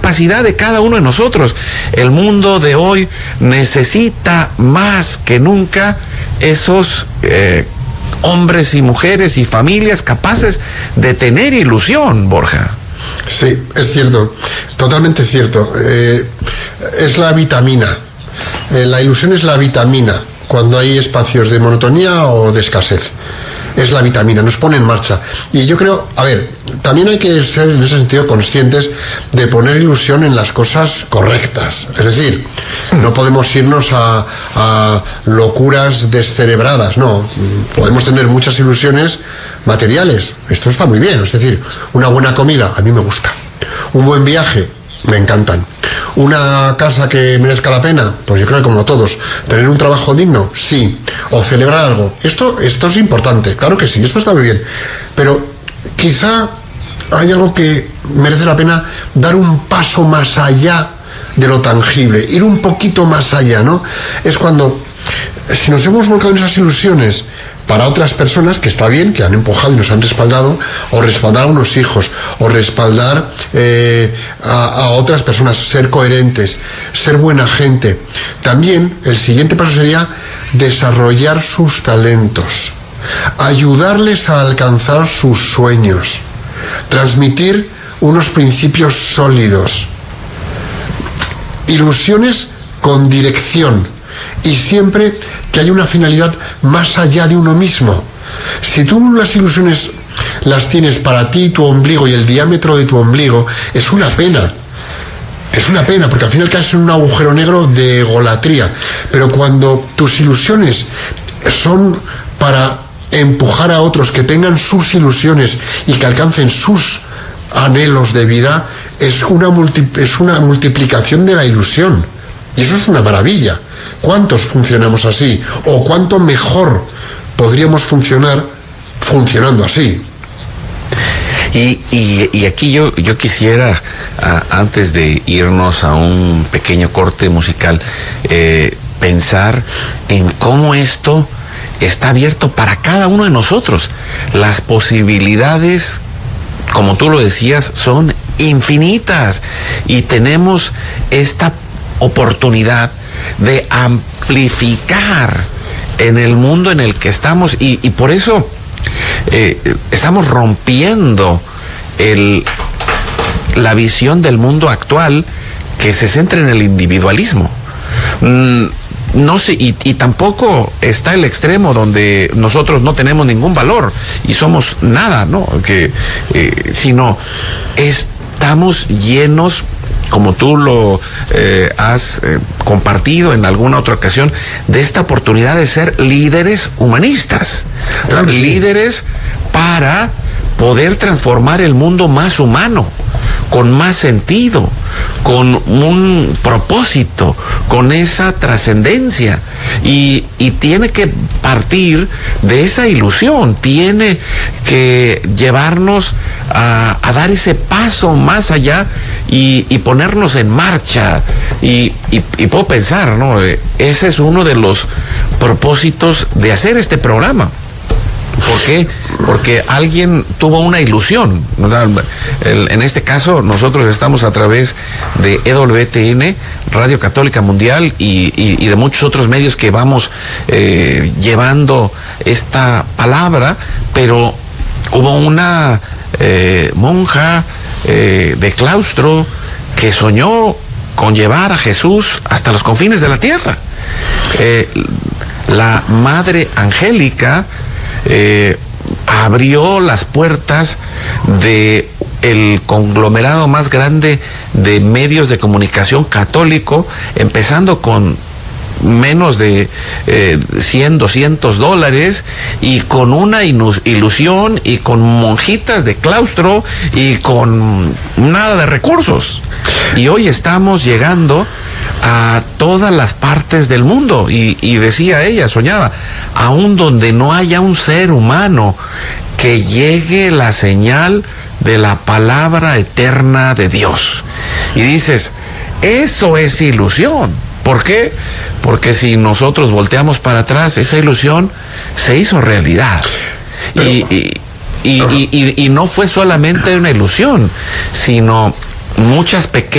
capacidad de cada uno de nosotros. El mundo de hoy necesita más que nunca esos hombres y mujeres y familias capaces de tener ilusión, Borja. Sí, es cierto, totalmente cierto. Es la vitamina. La ilusión es la vitamina cuando hay espacios de monotonía o de escasez. Es la vitamina, nos pone en marcha. Y yo creo, a ver, también hay que ser en ese sentido conscientes de poner ilusión en las cosas correctas. Es decir, no podemos irnos a locuras descerebradas, no. Podemos tener muchas ilusiones materiales. Esto está muy bien, es decir, una buena comida, a mí me gusta. Un buen viaje, me encantan. Una casa que merezca la pena, pues yo creo que como todos. Tener un trabajo digno, sí. O celebrar algo. Esto es importante, claro que sí, esto está muy bien. Pero quizá hay algo que merece la pena dar un paso más allá de lo tangible, ir un poquito más allá, ¿no? Es cuando, si nos hemos volcado en esas ilusiones para otras personas, que está bien, que han empujado y nos han respaldado, o respaldar a unos hijos, o respaldar a otras personas, ser coherentes, ser buena gente. También el siguiente paso sería desarrollar sus talentos, ayudarles a alcanzar sus sueños, transmitir unos principios sólidos, ilusiones con dirección, y siempre que haya una finalidad más allá de uno mismo. Si tú las ilusiones las tienes para ti, tu ombligo y el diámetro de tu ombligo, es una pena. Es una pena, porque al final caes en un agujero negro de egolatría. Pero cuando tus ilusiones son para empujar a otros que tengan sus ilusiones y que alcancen sus anhelos de vida, es una multiplicación de la ilusión. Y eso es una maravilla. ¿Cuántos funcionamos así? ¿O cuánto mejor podríamos funcionar funcionando así? Y aquí yo quisiera, antes de irnos a un pequeño corte musical, pensar en cómo esto está abierto para cada uno de nosotros. Las posibilidades, como tú lo decías, son infinitas y tenemos esta oportunidad de amplificar en el mundo en el que estamos y por eso estamos rompiendo la visión del mundo actual que se centra en el individualismo. No sé, y tampoco está el extremo donde nosotros no tenemos ningún valor y somos nada, ¿no? Sino estamos llenos, como tú lo has compartido en alguna otra ocasión, de esta oportunidad de ser líderes humanistas, claro, líderes para poder transformar el mundo más humano, con más sentido, con un propósito, con esa trascendencia, y tiene que partir de esa ilusión, tiene que llevarnos a dar ese paso más allá y ponernos en marcha, y puedo pensar, ¿no? Ese es uno de los propósitos de hacer este programa. ¿Por qué? Porque alguien tuvo una ilusión. En este caso, nosotros estamos a través de EWTN, Radio Católica Mundial, y de muchos otros medios que vamos llevando esta palabra, pero hubo una monja de claustro que soñó con llevar a Jesús hasta los confines de la tierra. La Madre Angélica abrió las puertas de el conglomerado más grande de medios de comunicación católico, empezando con menos de $100-200 y con una ilusión y con monjitas de claustro y con nada de recursos. Y hoy estamos llegando a todas las partes del mundo y decía ella, soñaba, aún donde no haya un ser humano que llegue la señal de la palabra eterna de Dios. Y dices, eso es ilusión. ¿Por qué? Porque si nosotros volteamos para atrás, esa ilusión se hizo realidad. Pero, y no fue solamente una ilusión, sino muchas pequeñas